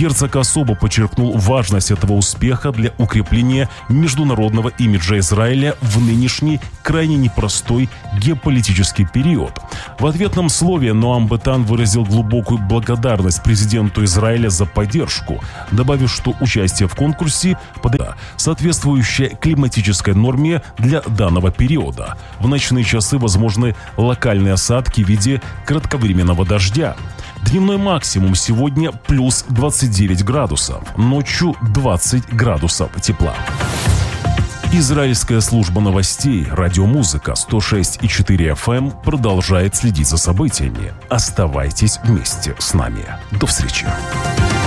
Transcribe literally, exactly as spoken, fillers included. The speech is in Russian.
Герцог особо подчеркнул важность этого успеха для укрепления международного имиджа Израиля в нынешний крайне непростой геополитический период. В ответном слове Ноам Бетан выразил глубокую благодарность президенту Израиля за поддержку, добавив, что участие в конкурсе подает соответствующее климатической норме для данного периода. В ночные часы возможны локальные осадки в виде кратковременного дождя. Дневной максимум сегодня плюс двадцать девять градусов, ночью двадцать градусов тепла. Израильская служба новостей «Радиомузыка» сто шесть и четыре эф эм продолжает следить за событиями. Оставайтесь вместе с нами. До встречи.